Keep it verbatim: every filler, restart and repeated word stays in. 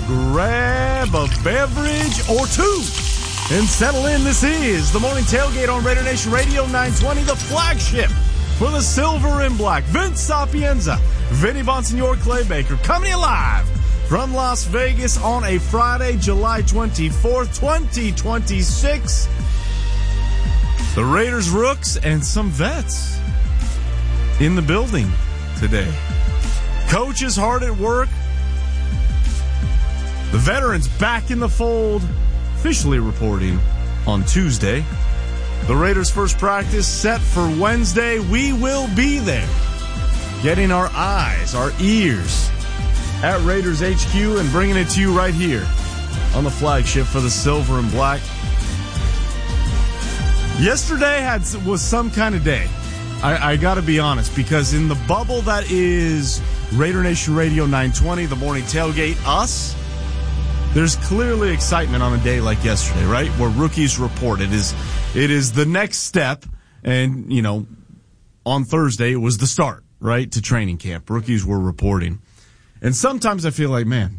grab a beverage or two and settle in. This is the Morning Tailgate on Raider Nation Radio nine twenty, the flagship for the Silver and Black. Vince Sapienza, Vinny Bonsignor, Clay Baker, coming live from Las Vegas on a Friday, July twenty-fourth, twenty twenty-six. The Raiders rooks and some vets in the building today. Coach is hard at work. The veterans back in the fold, officially reporting on Tuesday. The Raiders' first practice set for Wednesday. We will be there, getting our eyes, our ears at Raiders H Q and bringing it to you right here on the flagship for the Silver and Black. Yesterday had was some kind of day. I, I got to be honest, because in the bubble that is Raider Nation Radio nine twenty, the Morning Tailgate, us, there's clearly excitement on a day like yesterday, right? Where rookies report. It is, it is the next step. And, you know, on Thursday, it was the start, right, to training camp. Rookies were reporting. And sometimes I feel like, man,